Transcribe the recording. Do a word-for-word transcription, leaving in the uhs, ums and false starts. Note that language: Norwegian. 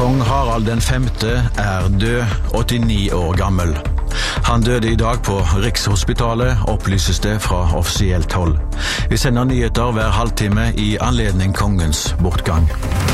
Kong Harald den femte er død, åttini år gammel. Han døde i dag på Rikshospitalet, opplyses det fra offisielt hold. Vi sender nyheter hver halvtime i anledning kongens bortgang.